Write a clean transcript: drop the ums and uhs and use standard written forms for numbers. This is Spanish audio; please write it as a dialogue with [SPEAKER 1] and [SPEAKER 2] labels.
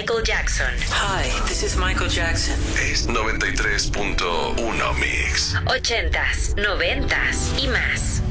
[SPEAKER 1] Michael Jackson.
[SPEAKER 2] Hi, this is Michael Jackson.
[SPEAKER 3] Es 93.1 Mix.
[SPEAKER 1] 80s, 90s y más.